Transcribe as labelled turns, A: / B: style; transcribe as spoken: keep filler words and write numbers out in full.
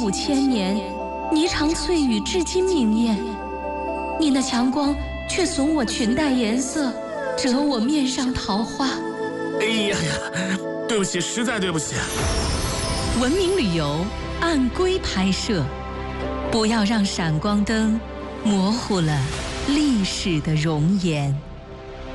A: 五千年，霓裳翠羽至今明艳。你那强光却损我裙带颜色，折我面上桃花。
B: 哎呀呀，对不起，实在对不起。
A: 文明旅游按规拍摄，不要让闪光灯模糊了历史的容颜。